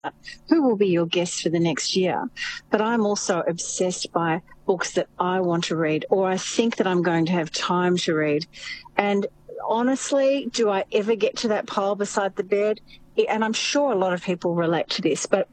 who will be your guest for the next year. But I'm also obsessed by books that I want to read, or I think that I'm going to have time to read. And honestly, do I ever get to that pile beside the bed? And I'm sure a lot of people relate to this, but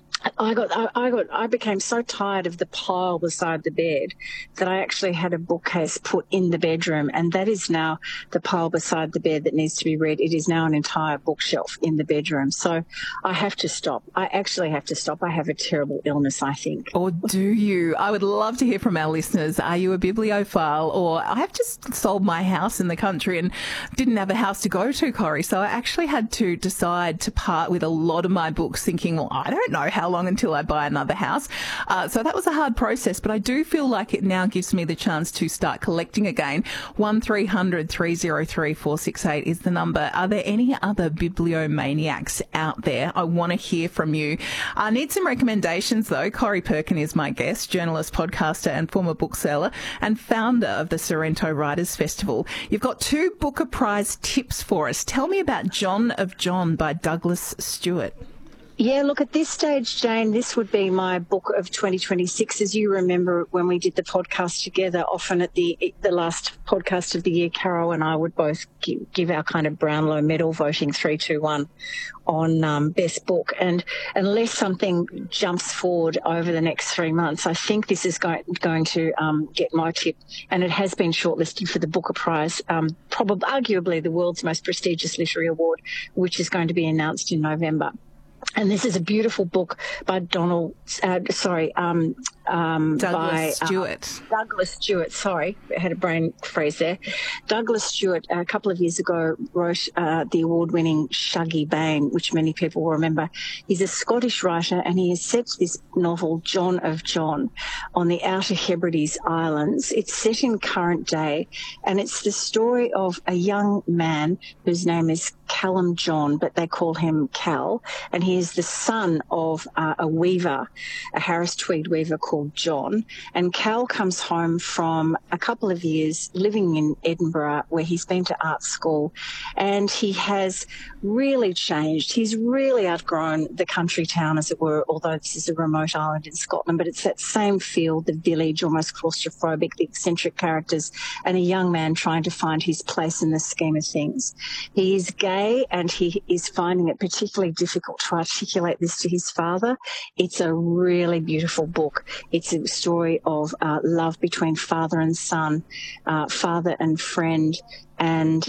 I became so tired of the pile beside the bed that I actually had a bookcase put in the bedroom, and that is now the pile beside the bed that needs to be read. It is now an entire bookshelf in the bedroom. So I have to stop. I actually have to stop. I have a terrible illness, I think. Or do you? I would love to hear from our listeners. Are you a bibliophile? Or I have just sold my house in the country and didn't have a house to go to, Corrie. So I actually had to decide to part with a lot of my books, thinking, well, I don't know how long until I buy another house. So that was a hard process, but I do feel like it now gives me the chance to start collecting again. 1300 303 468 is the number. Are there any other bibliomaniacs out there? I want to hear from you. I need some recommendations though. Corrie Perkin is my guest, journalist, podcaster and former bookseller and founder of the Sorrento Writers Festival. You've got 2 Booker Prize tips for us. Tell me about John of John by Douglas Stewart. Yeah, look, at this stage, Jane, this would be my book of 2026. As you remember, when we did the podcast together, often at the last podcast of the year, Carol and I would both give our kind of Brownlow medal voting 3, 2, 1 on best book. And unless something jumps forward over the next 3 months, I think this is going to get my tip. And it has been shortlisted for the Booker Prize, probably arguably the world's most prestigious literary award, which is going to be announced in November. And this is a beautiful book by Douglas Stewart. Douglas Stewart, sorry, I had a brain freeze there. Douglas Stewart, a couple of years ago, wrote the award-winning Shuggie Bain, which many people will remember. He's a Scottish writer, and he has set this novel, John of John, on the Outer Hebrides Islands. It's set in current day, and it's the story of a young man whose name is Callum John, but they call him Cal, and he is the son of a weaver, a Harris Tweed weaver called John. And Cal comes home from a couple of years living in Edinburgh, where he's been to art school, and he has really changed. He's really outgrown the country town, as it were, although this is a remote island in Scotland, but it's that same feel, the village, almost claustrophobic, the eccentric characters, and a young man trying to find his place in the scheme of things. He is gay, and he is finding it particularly difficult to articulate this to his father. It's a really beautiful book. It's a story of love between father and son, father and friend, and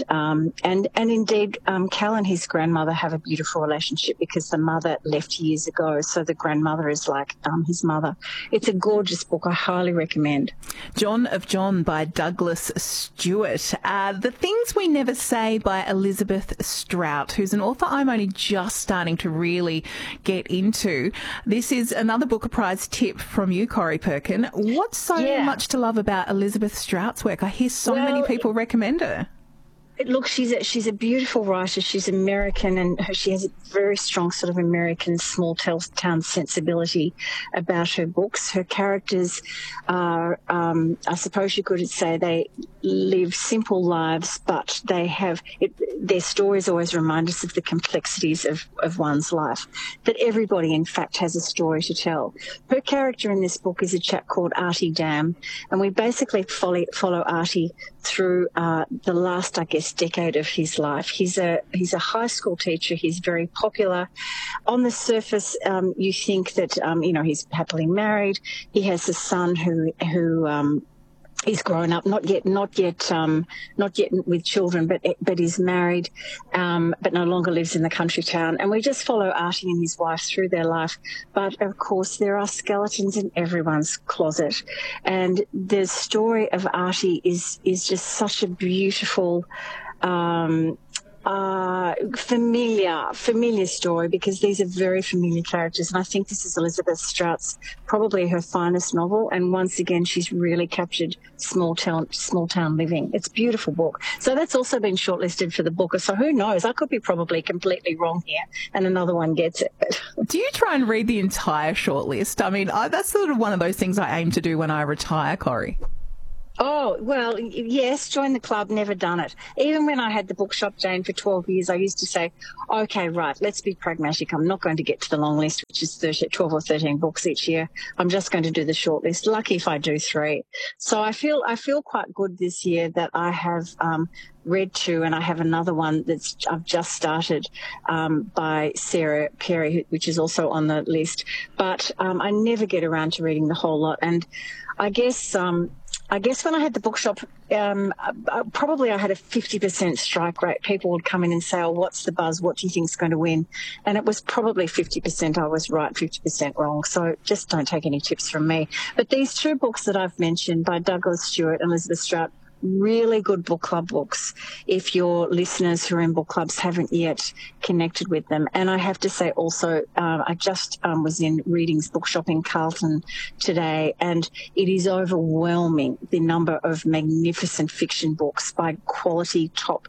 indeed, Cal and his grandmother have a beautiful relationship because the mother left years ago, so the grandmother is like his mother. It's a gorgeous book. I highly recommend. John of John by Douglas Stewart. The Things We Never Say by Elizabeth Strout, who's an author I'm only just starting to really get into. This is another Booker Prize tip from you, Corrie Perkin. What's so much to love about Elizabeth Strout's work? I hear so many people recommend her. Look, she's a beautiful writer. She's American, and she has a very strong sort of American small town sensibility about her books. Her characters are, I suppose you could say, they live simple lives, but their stories always remind us of the complexities of one's life, that everybody, in fact, has a story to tell. Her character in this book is a chap called Artie Dam, and we basically follow Artie through the last, I guess, decade of his life. He's a high school teacher. He's very popular. On the surface, you think that he's happily married. He has a son who he's grown up, not yet with children, but is married, but no longer lives in the country town. And we just follow Artie and his wife through their life. But of course, there are skeletons in everyone's closet. And the story of Artie is just such a beautiful, familiar story, because these are very familiar characters, and I think this is Elizabeth Strout's probably her finest novel, and once again she's really captured small town living. It's a beautiful book. So that's also been shortlisted for the Booker, so who knows, I could be probably completely wrong here and another one gets it. Do you try and read the entire shortlist? I mean, that's sort of one of those things I aim to do when I retire, Corrie. Oh, well, yes, join the club, never done it. Even when I had the bookshop, Jane, for 12 years, I used to say, okay, right, let's be pragmatic. I'm not going to get to the long list, which is 12 or 13 books each year. I'm just going to do the short list. Lucky if I do 3. So I feel quite good this year that I have read 2, and I have another one I've just started by Sarah Perry, which is also on the list. But I never get around to reading the whole lot. And I guess when I had the bookshop, probably I had a 50% strike rate. People would come in and say, oh, what's the buzz? What do you think is going to win? And it was probably 50% I was right, 50% wrong. So just don't take any tips from me. But these 2 books that I've mentioned by Douglas Stewart and Elizabeth Strout, really good book club books if your listeners who are in book clubs haven't yet connected with them. And I have to say also, I just was in Readings Bookshop in Carlton today, and it is overwhelming the number of magnificent fiction books by quality top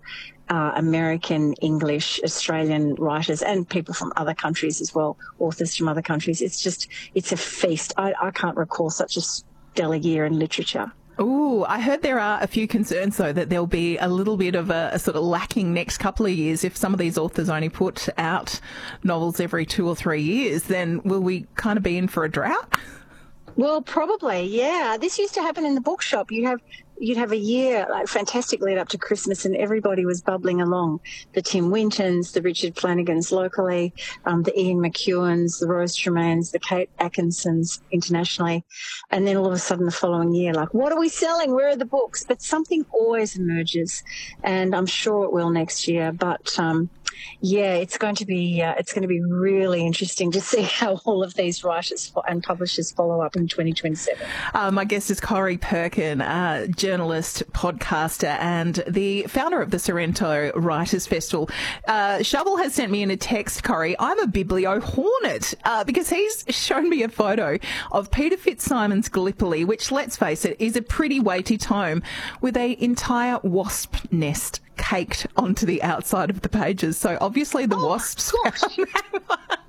American, English, Australian writers and people from other countries as well, authors from other countries. It's a feast. I can't recall such a stellar year in literature. Oh, I heard there are a few concerns, though, that there'll be a little bit of a sort of lacking next couple of years. If some of these authors only put out novels every 2 or 3 years, then will we kind of be in for a drought? Well, probably, yeah. This used to happen in the bookshop. You'd have a year, like fantastic lead up to Christmas, and everybody was bubbling along. The Tim Wintons, the Richard Flanagans locally, the Ian McEwans, the Rose Tremaines, the Kate Atkinsons internationally. And then all of a sudden the following year, like, what are we selling? Where are the books? But something always emerges, and I'm sure it will next year. But yeah, it's going to be really interesting to see how all of these writers and publishers follow up in 2027. My guest is Corrie Perkin, journalist, podcaster, and the founder of the Sorrento Writers Festival. Shovel has sent me in a text, Corrie, I'm a biblio hornet, because he's shown me a photo of Peter Fitzsimon's Gallipoli, which, let's face it, is a pretty weighty tome with an entire wasp nest caked onto the outside of the pages. So obviously the wasps found that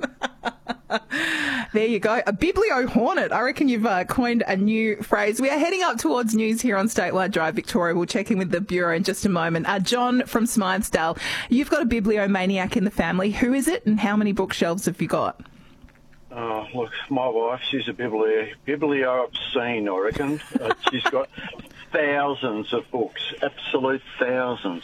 one. There you go. A biblio hornet. I reckon you've coined a new phrase. We are heading up towards news here on Statewide Drive Victoria. We'll check in with the Bureau in just a moment. John from Smythesdale, you've got a bibliomaniac in the family. Who is it and how many bookshelves have you got? Look, my wife, she's a biblio obscene, I reckon. She's got thousands of books, absolute thousands.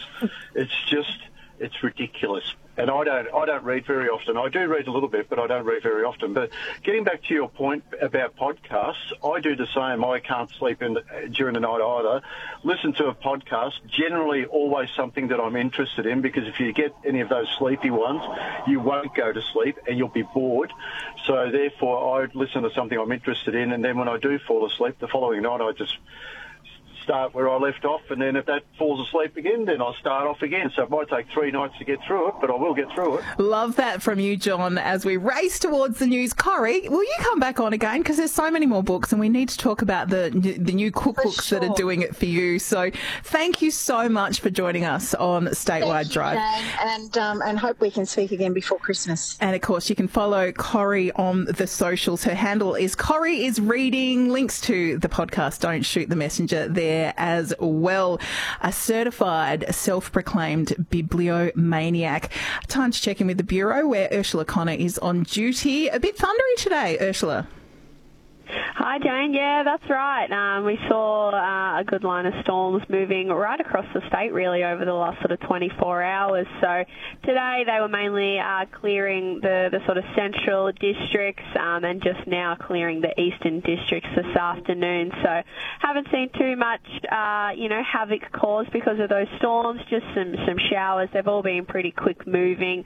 It's ridiculous. And I don't read very often. I do read a little bit, but I don't read very often. But getting back to your point about podcasts, I do the same. I can't sleep during the night either. Listen to a podcast, generally always something that I'm interested in, because if you get any of those sleepy ones, you won't go to sleep and you'll be bored. So therefore, I listen to something I'm interested in, and then when I do fall asleep, the following night I just start where I left off, and then if that falls asleep again, then I'll start off again. So it might take 3 nights to get through it, but I will get through it. Love that from you, John. As we race towards the news, Corrie, will you come back on again? Because there's so many more books, and we need to talk about the new cookbooks that are doing it for you. So thank you so much for joining us on Statewide Drive. And hope we can speak again before Christmas. And of course, you can follow Corrie on the socials. Her handle is Corrie is Reading. Links to the podcast Don't Shoot the Messenger there as well. A certified, self-proclaimed bibliomaniac. Time to check in with the Bureau, where Ursula Connor is on duty. A bit thundery today, Ursula. Hi, Jane. Yeah, that's right. We saw a good line of storms moving right across the state, really, over the last sort of 24 hours. So today they were mainly clearing the sort of central districts and just now clearing the eastern districts this afternoon. So haven't seen too much, havoc caused because of those storms, just some showers. They've all been pretty quick moving.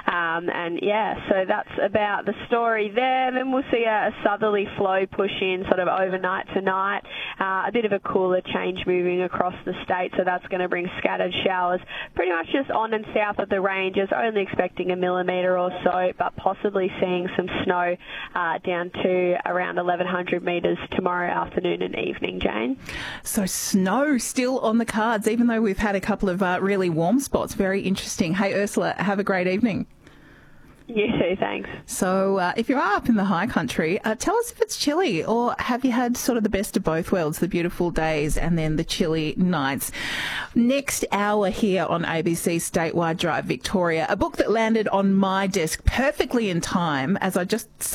So that's about the story there. Then we'll see a southerly flow push in sort of overnight tonight. A bit of a cooler change moving across the state, so that's going to bring scattered showers pretty much just on and south of the ranges, only expecting 1 millimetre or so, but possibly seeing some snow down to around 1,100 metres tomorrow afternoon and evening, Jane. So snow still on the cards, even though we've had a couple of really warm spots. Very interesting. Hey, Ursula, have a great evening. You too, thanks. So if you are up in the high country, tell us if it's chilly, or have you had sort of the best of both worlds, the beautiful days and then the chilly nights. Next hour here on ABC Statewide Drive Victoria, a book that landed on my desk perfectly in time as I just